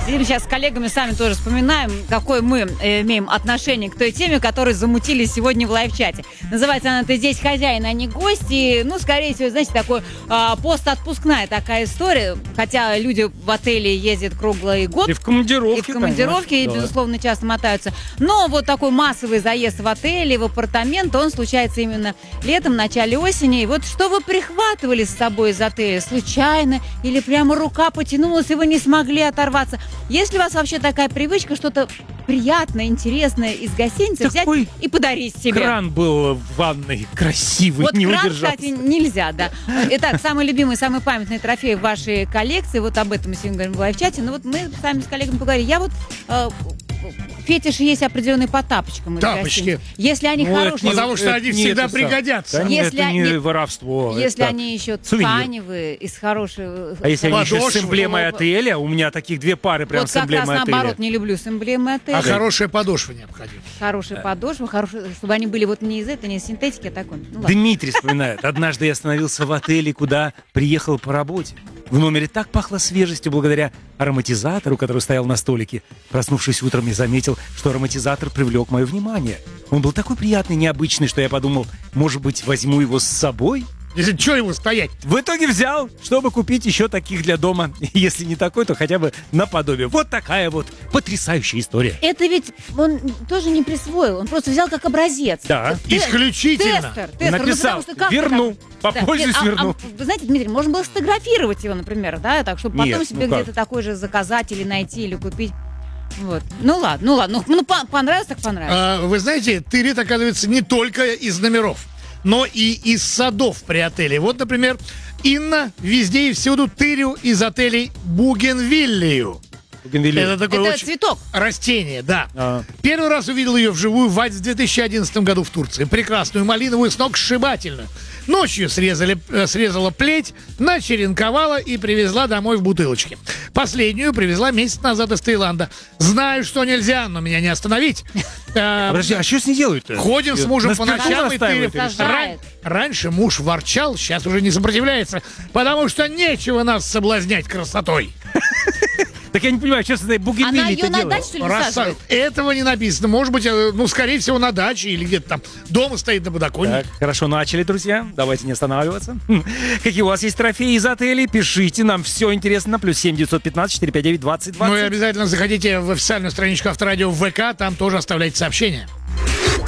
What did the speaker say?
Сидим сейчас с коллегами, сами тоже вспоминаем, какое мы имеем отношение к той теме, которую замутили сегодня в лайв-чате. Называется она «Ты здесь хозяин, а не гость». И, скорее всего, знаете, такой постотпускная такая история. Хотя люди в отеле ездят круглый год. И в командировке. И в командировке, конечно, безусловно, часто мотаются. Но вот такой массовый заезд в отеле, в апартамент, он случается именно летом, в начале осени. И вот что вы прихватывали с собой из отеля? Случайно? Или прямо рука потянулась, и вы не смогли оторваться? Есть ли у вас вообще такая привычка что-то приятное, интересное из гостиницы взять и подарить себе? Кран был в ванной красивый, вот не кран, удержался. кстати, нельзя, да. Итак, самый любимый, самый памятный трофей в вашей коллекции, вот об этом мы сегодня говорим в лайв-чате. Ну вот мы сами с коллегами поговорили. Я вот... фетиш есть определенный по тапочкам. Тапочки. Если они хорошие... Потому что они всегда пригодятся. Если это не воровство. Если они еще тканевые, из хорошей... А если они еще с эмблемой отеля? У меня таких 2 пары прям вот с эмблемой отеля. Вот как раз наоборот не люблю с эмблемой отеля. А хорошая подошва необходима. Хорошая подошва, чтобы они были вот не из этой, не из синтетики, а такой. Дмитрий вспоминает. Однажды я остановился в отеле, куда приехал по работе. В номере так пахло свежестью благодаря ароматизатору, который стоял на столике. Проснувшись утром, я заметил, что ароматизатор привлек мое внимание. Он был такой приятный, необычный, что я подумал, может быть, возьму его с собой? Если что ему стоять? В итоге взял, чтобы купить еще таких для дома. Если не такой, то хотя бы наподобие. Вот такая вот потрясающая история. Это ведь он тоже не присвоил, он просто взял как образец. Да, исключительно. Тестер. Написал, верну, попользуюсь, верну. Вы знаете, Дмитрий, можно было сфотографировать его, например, да, так, чтобы потом себе где-то такой же заказать или найти, или купить. Вот. Ну ладно. Понравилось, так понравилось. Вы знаете, тырит, оказывается, не только из номеров, но и из садов при отеле. Вот, например, Инна везде и всюду тырю из отелей Бугенвиллею. Это такой цветок. Растение, да. Первый раз увидел ее вживую в 2011 году в Турции. Прекрасную малиновую, сногсшибательно. Ночью срезала плеть, начеренковала и привезла домой в бутылочке. Последнюю привезла месяц назад из Таиланда. Знаю, что нельзя, но меня не остановить. Подожди, а что с ней делают-то? Ходим с мужем по ночам и тырим. Сажает. Раньше муж ворчал, сейчас уже не сопротивляется, потому что нечего нас соблазнять красотой. Так я не понимаю, что с этой бугенвиллией-то Она ее на делает? даче, что ли, высаживает? Этого не написано. Может быть, скорее всего, на даче или где-то там дома стоит на подоконнике. Так, хорошо, начали, друзья. Давайте не останавливаться. Какие у вас есть трофеи из отелей? Пишите, нам все интересно. +7 915 459 2020. Ну и обязательно заходите в официальную страничку Авторадио в ВК, там тоже оставляйте сообщения.